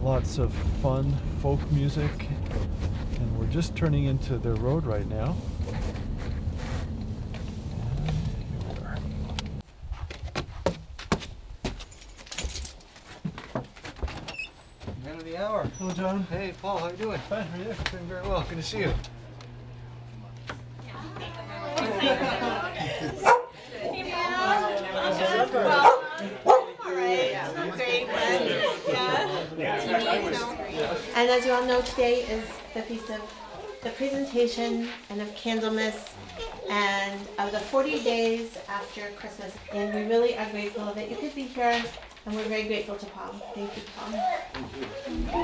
lots of fun folk music, and we're just turning into their road right now. And here we are. Man of the hour. Hello, John. Hey, Paul, how you doing? Fine, how are you? Doing very well. Good to see you. And as you all know, today is the feast of the presentation and of Candlemas and of the 40 days after Christmas. And we really are grateful that you could be here, and we're very grateful to Paul. Thank you, Paul.